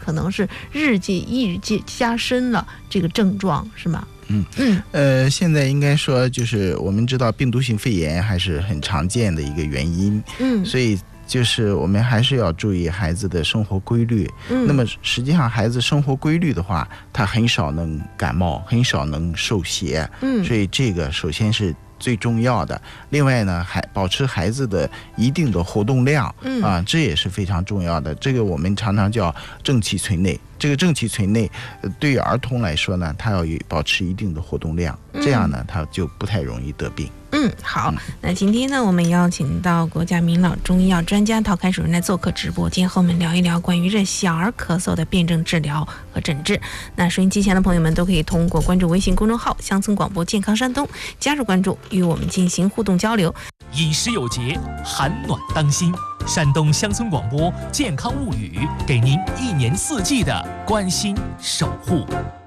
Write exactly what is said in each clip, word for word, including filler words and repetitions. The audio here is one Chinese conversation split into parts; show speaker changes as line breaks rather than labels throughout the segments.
可能是日渐日渐加深了这个症状，是吗？
嗯嗯呃，现在应该说就是我们知道病毒性肺炎还是很常见的一个原因，嗯，所以就是我们还是要注意孩子的生活规律。嗯，那么实际上孩子生活规律的话，他很少能感冒，很少能受邪。嗯，所以这个首先是最重要的。另外呢，还保持孩子的一定的活动量，嗯啊，这也是非常重要的。这个我们常常叫正气存内。这个正气存内，呃，对于儿童来说呢，他要有保持一定的活动量，这样呢，他就不太容易得病。
嗯，好，那今天呢，我们邀请到国家名老中医药专家陶开主任来做客直播间，和我们聊一聊关于这小儿咳嗽的辨证治疗和诊治。那收音机前的朋友们都可以通过关注微信公众号乡村广播健康山东，加入关注，与我们进行互动交流。
饮食有节，寒暖当心。山东乡村广播健康物语，给您一年四季的关心守护。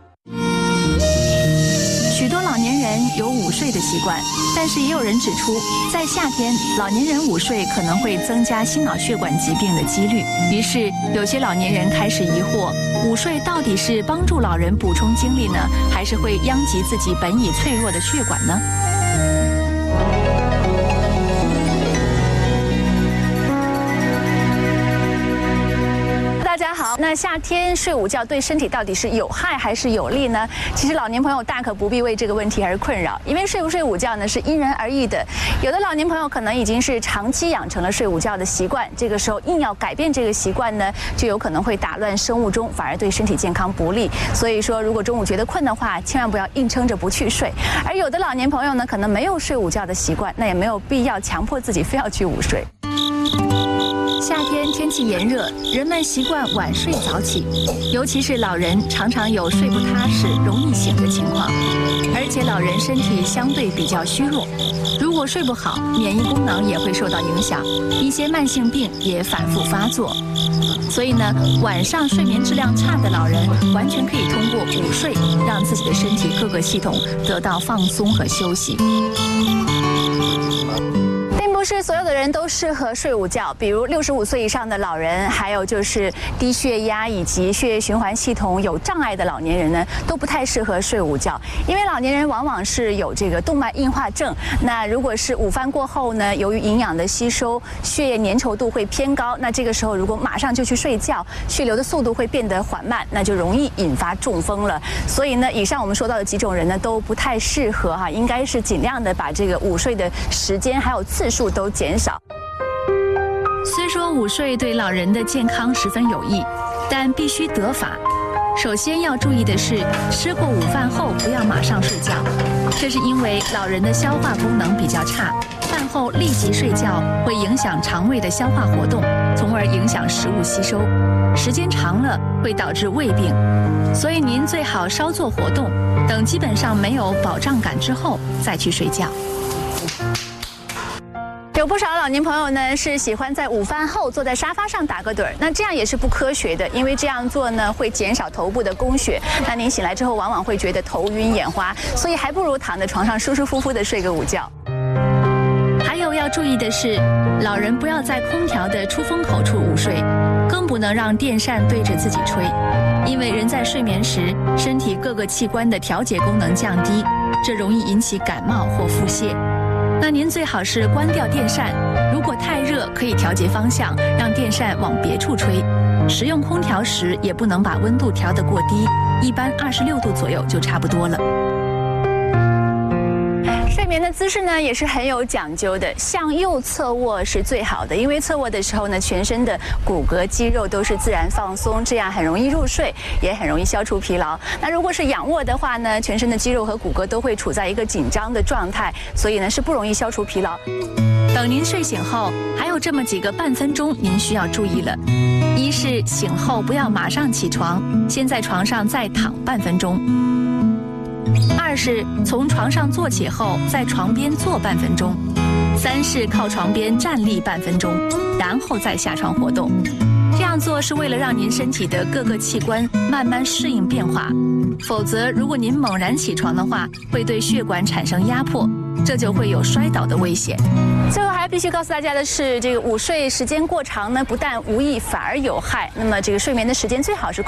许多老年人有午睡的习惯，但是也有人指出，在夏天，老年人午睡可能会增加心脑血管疾病的几率。于是，有些老年人开始疑惑：午睡到底是帮助老人补充精力呢，还是会殃及自己本已脆弱的血管呢？大家好，那夏天睡午觉对身体到底是有害还是有利呢？其实老年朋友大可不必为这个问题而困扰，因为睡不睡午觉呢是因人而异的。有的老年朋友可能已经是长期养成了睡午觉的习惯，这个时候硬要改变这个习惯呢，就有可能会打乱生物钟，反而对身体健康不利。所以说，如果中午觉得困的话，千万不要硬撑着不去睡。而有的老年朋友呢，可能没有睡午觉的习惯，那也没有必要强迫自己非要去午睡。夏天天气炎热，人们习惯晚睡早起，尤其是老人常常有睡不踏实、容易醒的情况。而且老人身体相对比较虚弱，如果睡不好，免疫功能也会受到影响，一些慢性病也反复发作。所以呢，晚上睡眠质量差的老人，完全可以通过午睡，让自己的身体各个系统得到放松和休息。不是所有的人都适合睡午觉，比如六十五岁以上的老人，还有就是低血压以及血液循环系统有障碍的老年人呢，都不太适合睡午觉，因为老年人往往是有这个动脉硬化症。那如果是午饭过后呢，由于营养的吸收，血液粘稠度会偏高，那这个时候如果马上就去睡觉，血流的速度会变得缓慢，那就容易引发中风了。所以呢，以上我们说到的几种人呢，都不太适合哈，应该是尽量的把这个午睡的时间还有次数都减少。虽说午睡对老人的健康十分有益，但必须得法。首先要注意的是，吃过午饭后不要马上睡觉，这是因为老人的消化功能比较差，饭后立即睡觉会影响肠胃的消化活动，从而影响食物吸收，时间长了会导致胃病。所以您最好稍作活动，等基本上没有饱胀感之后再去睡觉。有不少老年朋友呢是喜欢在午饭后坐在沙发上打个盹儿，那这样也是不科学的，因为这样做呢会减少头部的供血，那您醒来之后往往会觉得头晕眼花，所以还不如躺在床上舒舒服服的睡个午觉。还有要注意的是，老人不要在空调的出风口处午睡，更不能让电扇对着自己吹，因为人在睡眠时，身体各个器官的调节功能降低，这容易引起感冒或腹泻。那您最好是关掉电扇，如果太热可以调节方向，让电扇往别处吹。使用空调时也不能把温度调得过低，一般二十六度左右就差不多了。睡眠的姿势呢也是很有讲究的，向右侧卧是最好的，因为侧卧的时候呢，全身的骨骼肌肉都是自然放松，这样很容易入睡，也很容易消除疲劳。那如果是仰卧的话呢，全身的肌肉和骨骼都会处在一个紧张的状态，所以呢是不容易消除疲劳。等您睡醒后，还有这么几个半分钟您需要注意了。一是醒后不要马上起床，先在床上再躺半分钟。二是从床上坐起后，在床边坐半分钟。三是靠床边站立半分钟，然后再下床活动。这样做是为了让您身体的各个器官慢慢适应变化，否则如果您猛然起床的话，会对血管产生压迫，这就会有摔倒的危险。最后还必须告诉大家的是，这个午睡时间过长呢，不但无益，反而有害。那么这个睡眠的时间最好是